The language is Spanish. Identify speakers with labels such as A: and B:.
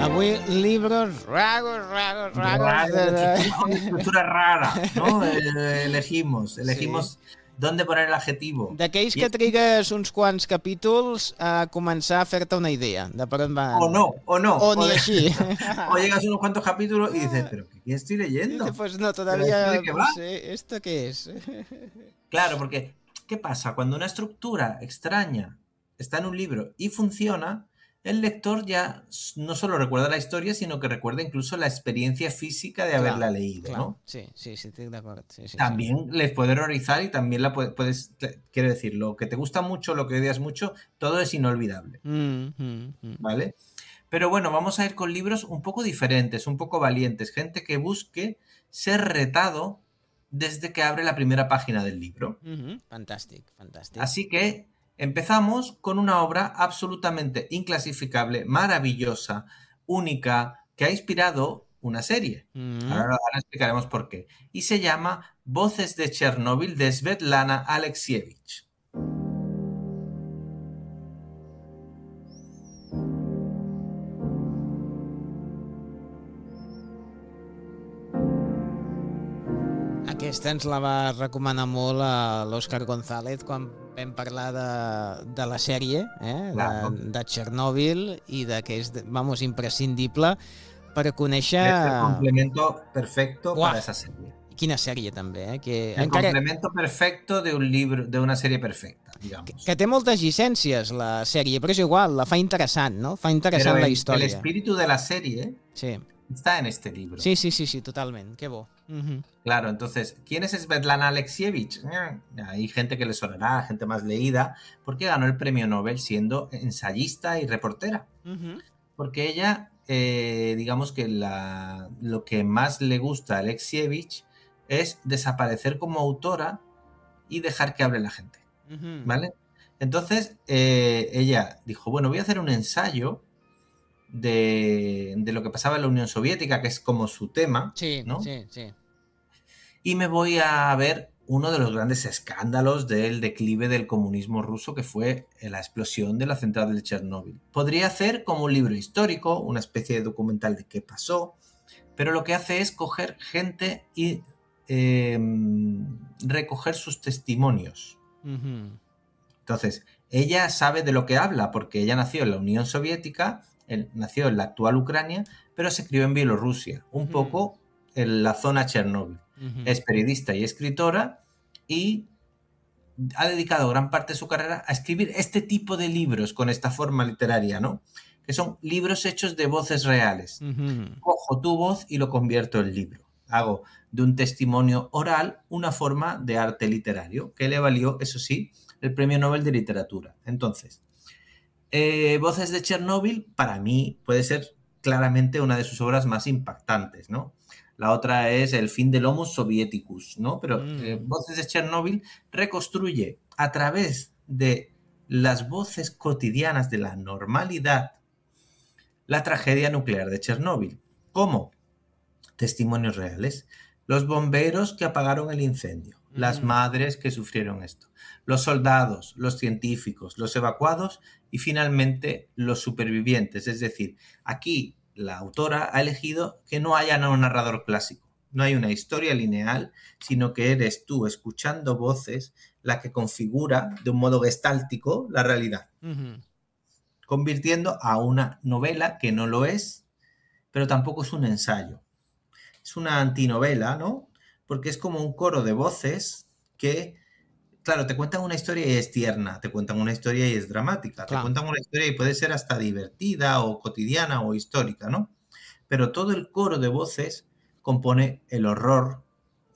A: Avui libros raros
B: Una estructura rara, ¿no? Elegimos
A: Sí.
B: dónde poner el adjetivo.
A: D'aquells que trigues uns quants capítols a començar a fer-te una idea de per on va...
B: O no.
A: O ni així.
B: O llegas a unos cuantos capítulos y dices, ¿pero qué estoy
A: Y dice,
B: leyendo?
A: pues no,
B: ¿Pero esto de
A: todavía
B: qué
A: no
B: va?
A: sé, ¿esto qué es?
B: Claro, porque ¿qué pasa? Cuando una estructura extraña está en un libro y funciona, el lector ya no solo recuerda la historia, sino que recuerda incluso la experiencia física de haberla leído,
A: Clar,
B: ¿no?
A: sí, estic d'acord. Sí.
B: También les puede horrorizar y también la puedes, quiero decir, lo que te gusta mucho, lo que odias mucho, todo es inolvidable, ¿vale? Pero bueno, vamos a ir con libros un poco diferentes, un poco valientes, gente que busque ser retado desde que abre la primera página del libro.
A: Fantàstic.
B: Así que empezamos con una obra absolutamente inclasificable, maravillosa, única, que ha inspirado una serie. Ahora explicaremos por qué. Y se llama Voces de Chernóbil, de Svetlana Alexievich.
A: Aquesta ens la va recomanar molt a l'Òscar González quan vam parlar de la sèrie,
B: Claro.
A: de Chernobyl, i que és, vamos, imprescindible per conèixer...
B: Es el complemento perfecto
A: Buah,
B: para esa serie.
A: quina sèrie també, que
B: El
A: encara...
B: complemento perfecto de un libro, de una serie perfecta, digamos.
A: Que té moltes llicències la sèrie, però és igual, la fa interessant, no? Fa interessant
B: Pero
A: la
B: el
A: història.
B: espíritu de la serie
A: Sí.
B: está en este libro.
A: Sí, totalment, que bo.
B: Claro, entonces, ¿quién es Svetlana Alexievich? Hay gente que le sonará, gente más leída, porque ganó el premio Nobel siendo ensayista y reportera. Porque ella, digamos que lo que más le gusta a Alexievich es desaparecer como autora y dejar que hable la gente, ¿vale? Entonces, ella dijo, bueno, voy a hacer un ensayo de lo que pasaba en la Unión Soviética, que es como su tema, ¿no?
A: Sí.
B: Y me voy a ver uno de los grandes escándalos del declive del comunismo ruso, que fue la explosión de la central de Chernóbil. Podría hacer como un libro histórico, una especie de documental de qué pasó, pero lo que hace es coger gente y recoger sus testimonios. Entonces, ella sabe de lo que habla porque ella nació en la Unión Soviética, nació en la actual Ucrania, pero se crió en Bielorrusia, un poco en la zona Chernóbil. Es periodista y escritora y ha dedicado gran parte de su carrera a escribir este tipo de libros con esta forma literaria, ¿no? Que son libros hechos de voces reales. Cojo tu voz y lo convierto en libro. Hago de un testimonio oral una forma de arte literario que le valió, eso sí, el Premio Nobel de Literatura. Entonces, Voces de Chernóbil, para mí, puede ser claramente una de sus obras más impactantes, ¿no? La otra es El fin del Homo Sovieticus, ¿no? Pero Voces de Chernóbil reconstruye a través de las voces cotidianas de la normalidad la tragedia nuclear de Chernóbil. ¿Cómo? Testimonios reales. Los bomberos que apagaron el incendio, las madres que sufrieron esto, los soldados, los científicos, los evacuados y finalmente los supervivientes. Es decir, aquí la autora ha elegido que no haya un narrador clásico, no hay una historia lineal, sino que eres tú escuchando voces la que configura de un modo gestáltico la realidad, convirtiendo a una novela que no lo es, pero tampoco es un ensayo. Es una antinovela, ¿no? Porque es como un coro de voces que, claro, te cuentan una historia y es tierna, te cuentan una historia y es dramática, te cuentan una historia y puede ser hasta divertida o cotidiana o histórica, ¿no? Pero todo el coro de voces compone el horror